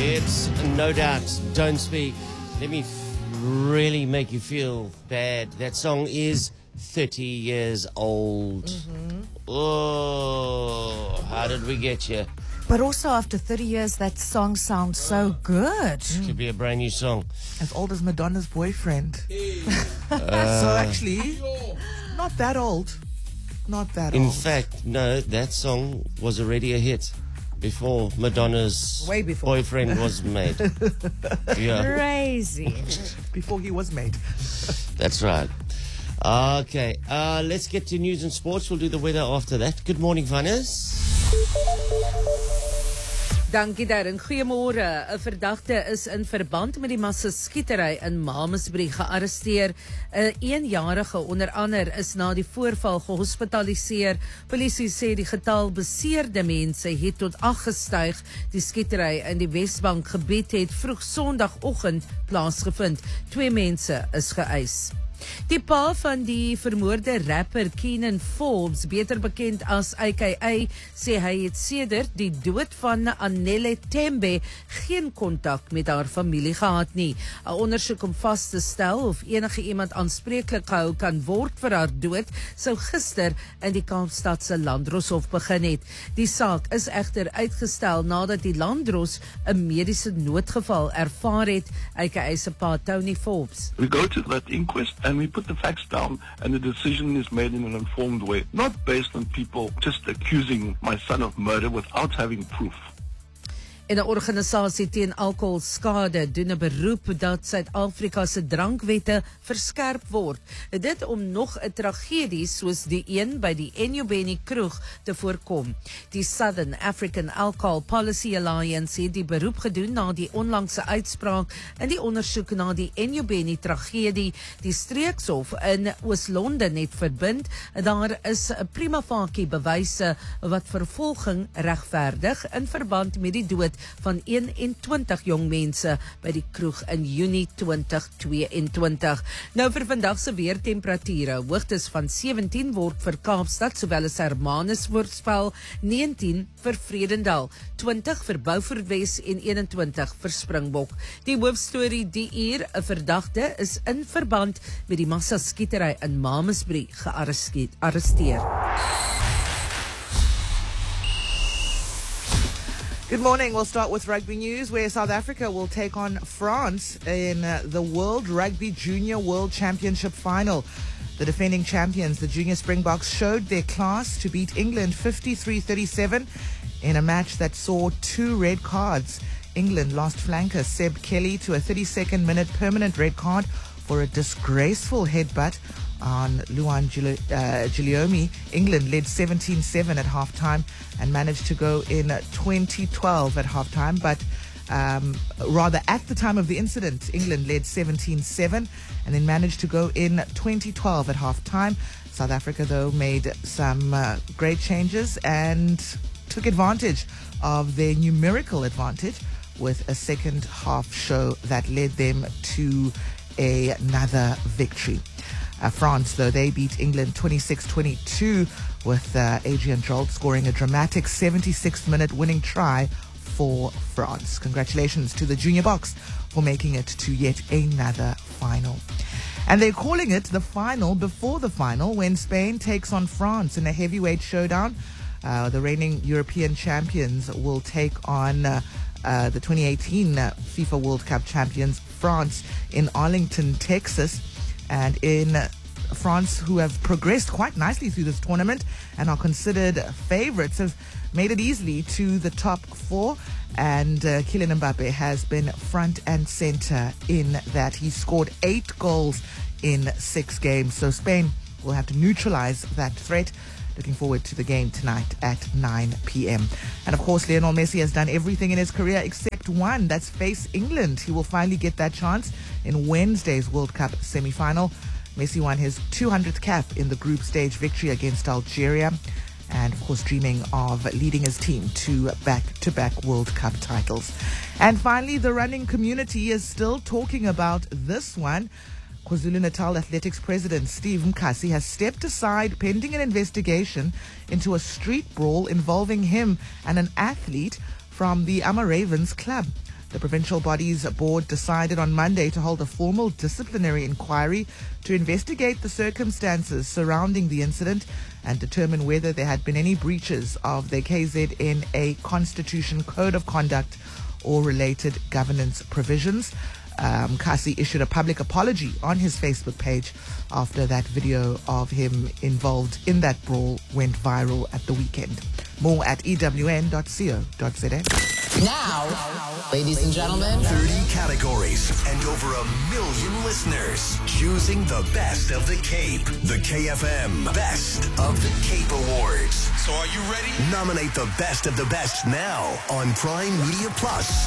It's No Doubt, Don't Speak. Let me really make you feel bad. That song is 30 years old. Oh, how did we get you? But also after 30 years, that song sounds so good. Could be a brand new song. As old as Madonna's boyfriend. So actually, not that old. Not that In old. fact, no, that song was already a hit before Madonna's Way before. boyfriend was made. Yeah, Crazy. Before he was made. that's right. Okay, let's get to news and sports. We'll do the weather after that. Good morning, Vanessa. Dankie Darren. Goeiemôre. 'n Verdagte is in verband met die massaskietery in Malmesbury gearresteer. 'n 1-jarige onder ander is na die voorval gehospitaliseer. Polisie sê die getal beseerde mense het tot 8 gestyg. Die skietery in die Wesbank gebied het vroeg Sondagoggend plaasgevind. 2 mense is geëis. Die pa van die vermoorde rapper Keenan Forbes, beter bekend as AKA, sê hy het sedert die dood van Anele Tembe geen kontak met haar familie gehad nie. 'n Ondersoek om vas te stel of enige iemand aanspreeklik gehou kan word vir haar dood, sou gister in die Kaapstadse Landdroshof begin het. Die saak is egter uitgestel nadat die Landdros 'n mediese noodgeval ervaar het, AKA se pa Tony Forbes. We go to that inquest and we put the facts down, and the decision is made in an informed way, not based on people just accusing my son of murder without having proof. En 'n organisasie teen alkoholskade doen 'n beroep dat Suid-Afrika se drankwette verskerp word. Dit om nog 'n tragedie soos die een by die Enyobeni kroeg te voorkom. Die Southern African Alcohol Policy Alliance het die beroep gedoen na die onlangse uitspraak in die ondersoek na die Enyobeni tragedie. Die streekshof in Oos-London het verbind daar is 'n prima facie bewyse wat vervolging regverdig in verband met die dood van 21 jong mense by die kroeg in Junie 2022. Nou vir vandag se weertemperature, hoogtes van 17 word vir Kaapstad sowel as Hermanus voorspel, 19 vir Vredendal, 20 vir Beaufort Wes en 21 vir Springbok. Die hoofstorie die uur, 'n verdagte is in verband met die massaskietery in Malmesbury gearresteer. Good morning. We'll start with rugby news, where South Africa will take on France in the World Rugby Junior World Championship final. The defending champions, the Junior Springboks, showed their class to beat England 53-37 in a match that saw 2 red cards. England lost flanker Seb Kelly to a 32nd minute permanent red card for a disgraceful headbutt on Luan Gigliomi. England led 17-7 at halftime and managed to go in 2012 at halftime, but rather at the time of the incident, England led 17-7 and then managed to go in 2012 at halftime. South Africa, though, made some great changes and took advantage of their numerical advantage with a second half show that led them to another victory. France, though, they beat England 26-22 with Adrian Jolt scoring a dramatic 76th minute winning try for France. Congratulations to the Junior Boks for making it to yet another final. And they're calling it the final before the final when Spain takes on France in a heavyweight showdown. The reigning European champions will take on the 2018 FIFA World Cup champions, France, in Arlington, Texas. And in France, who have progressed quite nicely through this tournament and are considered favorites, have made it easily to the top 4. And Kylian Mbappe has been front and center in that. He scored 8 goals in 6 games. So Spain will have to neutralize that threat. Looking forward to the game tonight at 9 p.m. And of course, Lionel Messi has done everything in his career except one. That's face England. He will finally get that chance in Wednesday's World Cup semi-final. Messi won his 200th cap in the group stage victory against Algeria. And of course, dreaming of leading his team to back-to-back World Cup titles. And finally, the running community is still talking about this one. KwaZulu-Natal Athletics President Steve Mkasi has stepped aside pending an investigation into a street brawl involving him and an athlete from the Ama Ravens club. The provincial body's board decided on Monday to hold a formal disciplinary inquiry to investigate the circumstances surrounding the incident and determine whether there had been any breaches of the KZNA Constitution Code of Conduct or related governance provisions. Kasi issued a public apology on his Facebook page after that video of him involved in that brawl went viral at the weekend. More at ewn.co.za. Now, ladies and gentlemen, 30 categories and over 1 million listeners choosing the best of the Cape. The KFM Best of the Cape Awards. So are you ready? Nominate the best of the best now on Prime Media Plus.